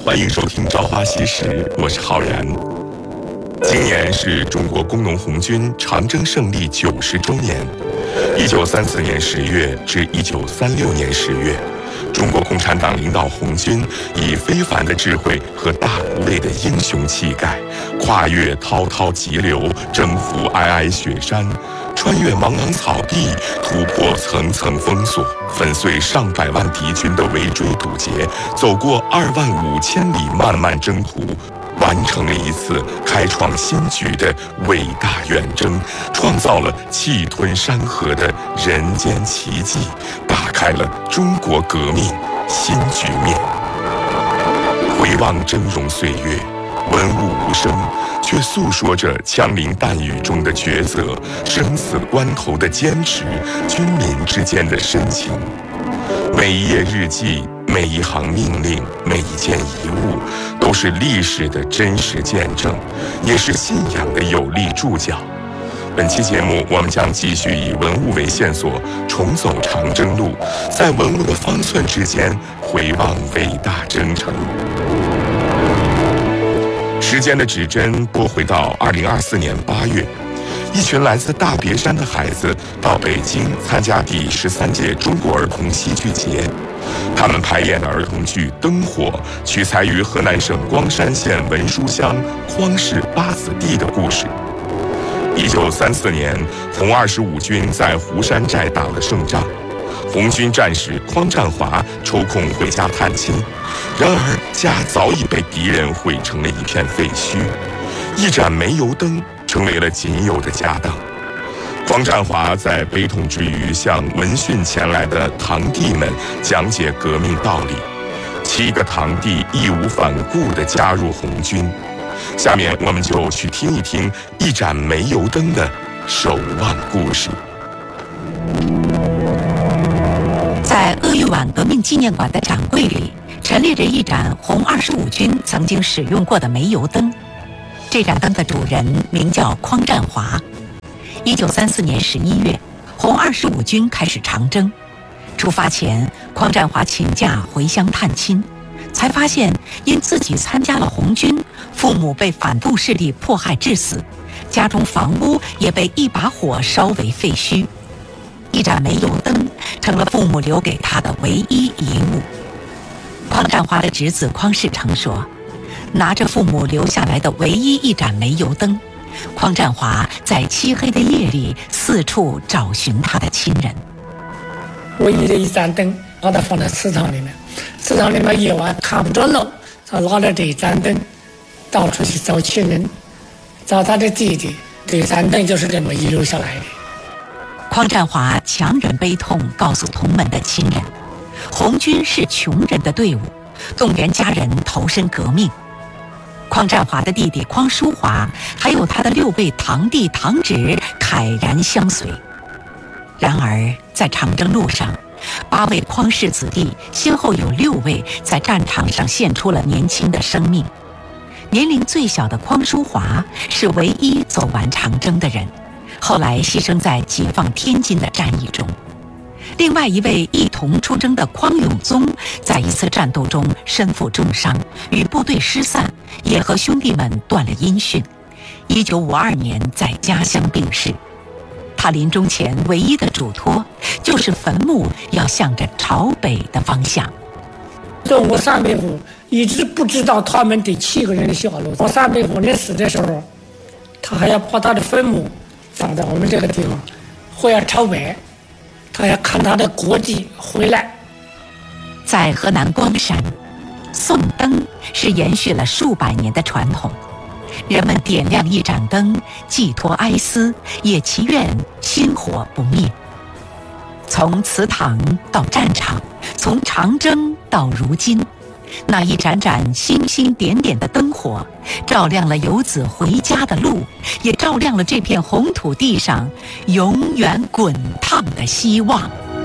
欢迎收听《朝花夕拾》，我是浩然。今年是中国工农红军长征胜利90周年。1934年10月至1936年10月，中国共产党领导红军以非凡的智慧和大无畏的英雄气概，跨越滔滔急流，征服皑皑雪山，穿越茫茫草地，突破层层封锁，粉碎上百万敌军的围追堵截，走过25000里漫漫征途，完成了一次开创新局的伟大远征，创造了气吞山河的人间奇迹，打开了中国革命新局面。回望峥嵘岁月，文物无声，却诉说着枪林弹雨中的抉择，生死关头的坚持，军民之间的深情。每一页日记，每一行命令，每一件遗物，都是历史的真实见证，也是信仰的有力注脚。本期节目，我们将继续以文物为线索，重走长征路，在文物的方寸之间回望伟大征程。时间的指针拨回到2024年8月，一群来自大别山的孩子到北京参加第13届中国儿童戏剧节。他们排演的儿童剧《灯火》取材于河南省光山县文书乡匡氏八子弟的故事。1934年，红25军在湖山寨打了胜仗，红军战士匡占华抽空回家探亲，然而家早已被敌人毁成了一片废墟，一盏煤油灯成为了仅有的家当。匡占华在悲痛之余，向闻讯前来的堂弟们讲解革命道理，7个堂弟义无反顾地加入红军。下面我们就去听一听一盏煤油灯的守望故事。 在鄂豫皖革命纪念馆的展柜里，陈列着一盏红25军曾经使用过的煤油灯。这盏灯的主人名叫匡占华。1934年11月，红25军开始长征。出发前，匡占华请假回乡探亲，才发现因自己参加了红军，父母被反动势力迫害致死，家中房屋也被一把火烧为废墟。一盏煤油灯成了父母留给他的唯一遗物。匡占华的侄子匡世成说，拿着父母留下来的唯一一盏煤油灯，匡占华在漆黑的夜里四处找寻他的亲人。 唯一的一盏灯把它放在祠堂里面，祠堂里面夜晚看不着路，他拿着这一盏灯到处去找亲人，找他的弟弟。这盏灯就是这么遗留下来的。 匡占华强忍悲痛告诉同门的亲人，红军是穷人的队伍，动员家人投身革命。匡占华的弟弟匡淑华还有他的6位堂弟堂侄慨然相随。然而在长征路上，8位匡氏子弟先后有6位在战场上献出了年轻的生命。年龄最小的匡淑华是唯一走完长征的人，后来牺牲在解放天津的战役中。另外一位一同出征的匡永宗，在一次战斗中身负重伤，与部队失散，也和兄弟们断了音讯。1952年在家乡病逝。他临终前唯一的嘱托，就是坟墓要向着朝北的方向。 我三伯父一直不知道他们这7个人的下落。我三伯父临死的时候，他还要把他的坟墓放在我们这个地方，回要朝北，他要看他的国籍回来。 在河南光山，送灯是延续了数百年的传统，人们点亮一盏灯，寄托哀思，也祈愿薪火不灭。从祠堂到战场，从长征到如今，那一盏盏星星点点的灯火，照亮了游子回家的路，也照亮了这片红土地上永远滚烫的希望。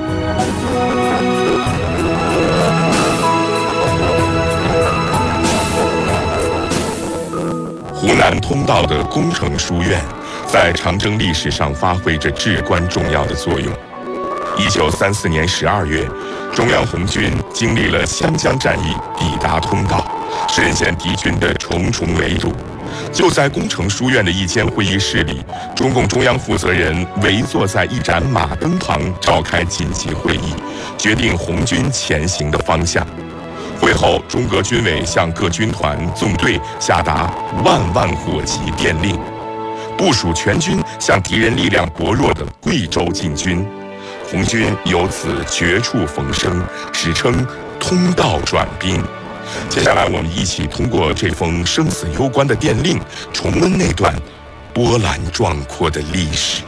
湖南通道的工程书院，在长征历史上发挥着至关重要的作用。1934年12月， 中央红军经历了湘江战役，抵达通道，深陷敌军的重重围堵。就在工程书院的一间会议室里，中共中央负责人围坐在一盏马灯旁召开紧急会议，决定红军前行的方向。会后，中革军委向各军团纵队下达万火急电令，部署全军向敌人力量薄弱的贵州进军。红军由此绝处逢生，史称通道转兵。接下来我们一起通过这封生死攸关的电令，重温那段波澜壮阔的历史。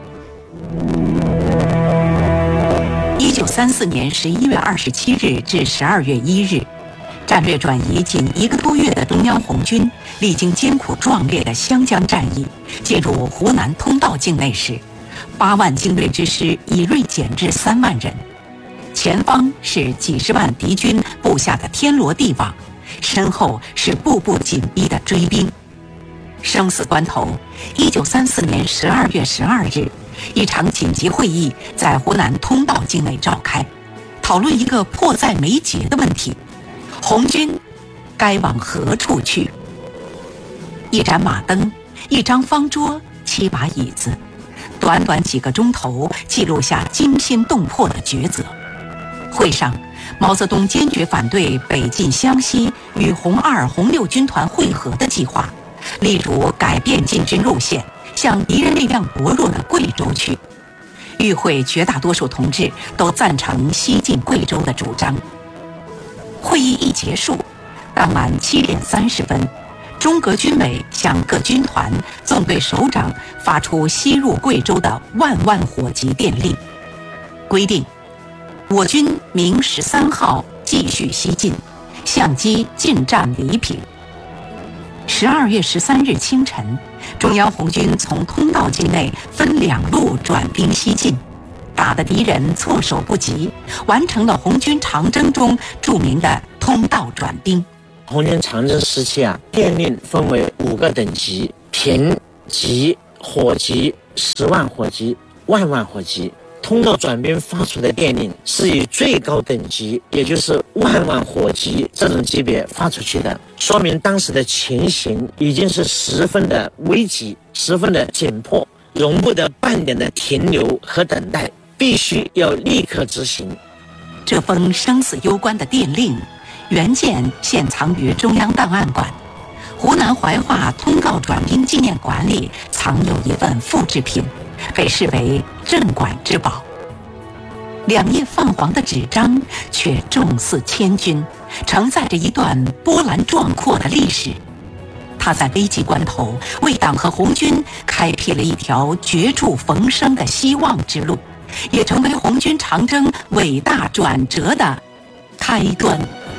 1934年11月27日至12月1日，战略转移仅1个多月的中央红军，历经艰苦壮烈的湘江战役，进入湖南通道境内时，8万精锐之师已锐减至3万人。前方是几十万敌军布下的天罗地网，身后是步步紧逼的追兵。生死关头，1934年12月12日，一场紧急会议在湖南通道境内召开，讨论一个迫在眉睫的问题：红军该往何处去？一盏马灯，一张方桌，7把椅子，短短几个钟头，记录下惊心动魄的抉择。会上，毛泽东坚决反对北进湘西与红2、红6军团会合的计划，例如改变进军路线，向敌人力量薄弱的贵州去。与会绝大多数同志都赞成西进贵州的主张。会议一结束，当晚7点30分，中革军委向各军团纵队首长发出西入贵州的万火急电令，规定我军明13号继续西进，相机进占黎平。12月13日清晨，中央红军从通道境内分2路转兵西进，打得敌人措手不及，完成了红军长征中著名的通道转兵。 红军长征时期电令分为5个等级：平、急、火急、10万火急、万火急。通道转兵发出的电令是以最高等级，也就是万火急这种级别发出去的，说明当时的情形已经是十分的危急，十分的紧迫，容不得半点的停留和等待，必须要立刻执行。 这封生死攸关的电令原件现藏于中央档案馆，湖南怀化通道转兵纪念馆里藏有一份复制品，被视为镇馆之宝。2页泛黄的纸张却重似千钧，承载着一段波澜壮阔的历史。它在危急关头为党和红军开辟了一条绝处逢生的希望之路，也成为红军长征伟大转折的开端。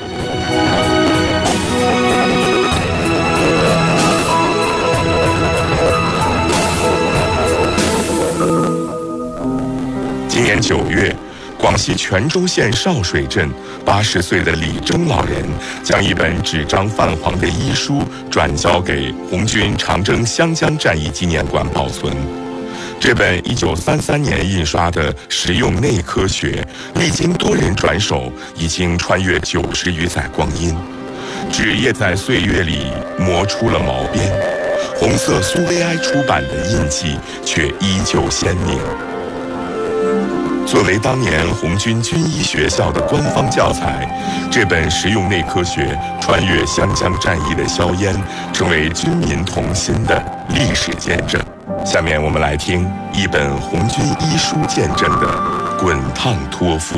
今年9月，广西全州县少水镇80岁的李征老人将一本纸张泛黄的医书转交给红军长征湘江战役纪念馆保存。这本1933年印刷的《实用内科学》，历经多人转手，已经穿越90余载光阴，纸页在岁月里磨出了毛边，红色苏维埃出版的印记却依旧鲜明。作为当年红军军医学校的官方教材，这本实用内科学穿越湘江战役的硝烟，成为军民同心的历史见证。下面我们来听一本红军医书见证的滚烫托付。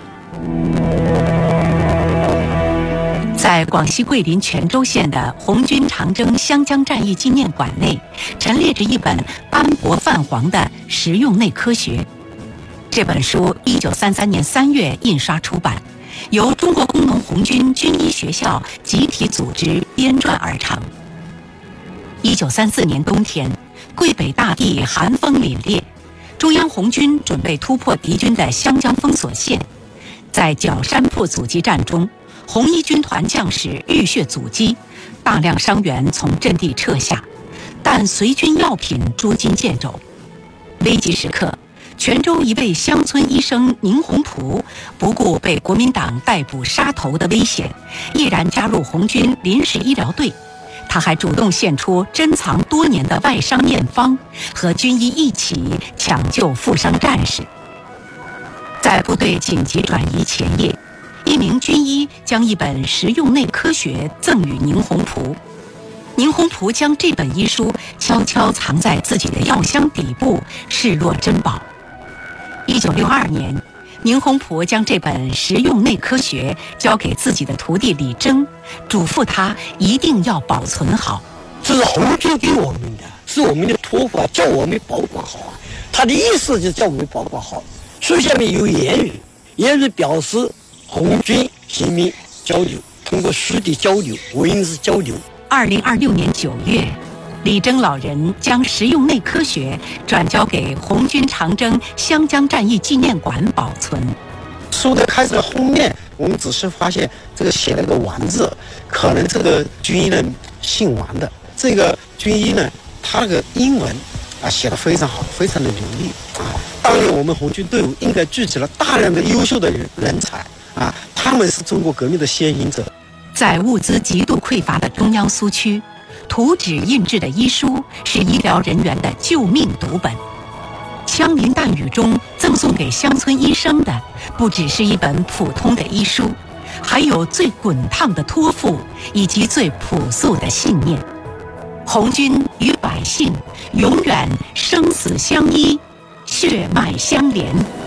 在广西桂林全州县的红军长征湘江战役纪念馆内，陈列着一本斑驳泛黄的实用内科学。这本书1933年3月印刷出版，由中国工农红军军医学校集体组织编撰而成。1934年冬天，桂北大地寒风凛冽，中央红军准备突破敌军的湘江封锁线。在角山铺阻击战中，红一军团将士浴血阻击，大量伤员从阵地撤下，但随军药品诸经见肘。危急时刻， 泉州一位乡村医生宁洪普不顾被国民党逮捕杀头的危险，毅然加入红军临时医疗队。他还主动献出珍藏多年的外伤验方，和军医一起抢救负伤战士。在部队紧急转移前夜，一名军医将一本实用内科学赠予宁洪普。宁洪普将这本医书悄悄藏在自己的药箱底部，视若珍宝。1962年，宁洪普将这本实用内科学交给自己的徒弟李征，嘱咐他一定要保存好。 这是红军给我们的，是我们的托付啊，叫我们保管好啊。他的意思就叫我们保管好。书下面有言语，言语表示红军人民交流，通过书的交流，文字交流。 2026年9月，李征老人将实用内科学转交给红军长征湘江战役纪念馆保存。 书的开始后面，我们只是发现这个写了个王字，可能这个军医呢姓王的。这个军医呢，他那个英文啊写得非常好，非常的流利啊。当年我们红军队伍应该聚集了大量的优秀的人才啊，他们是中国革命的先行者。 在物资极度匮乏的中央苏区，图纸印制的医书是医疗人员的救命读本。枪林弹雨中赠送给乡村医生的，不只是一本普通的医书，还有最滚烫的托付以及最朴素的信念。红军与百姓永远生死相依，血脉相连。